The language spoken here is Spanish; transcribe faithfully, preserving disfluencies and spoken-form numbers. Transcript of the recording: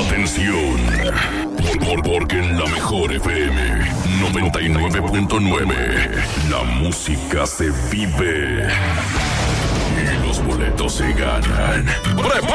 Atención, por, por, porque en la mejor F M noventa y nueve punto nueve la música se vive y los boletos se ganan.